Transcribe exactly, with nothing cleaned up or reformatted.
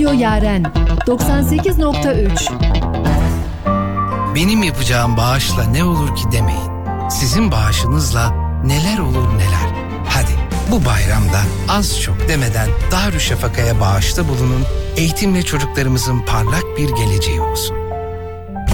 Yaren doksan sekiz nokta üç. Benim yapacağım bağışla ne olur ki demeyin. Sizin bağışınızla neler olur neler. Hadi bu bayramda az çok demeden Darüşşafaka'ya bağışta bulunun. Eğitimle çocuklarımızın parlak bir geleceği olsun.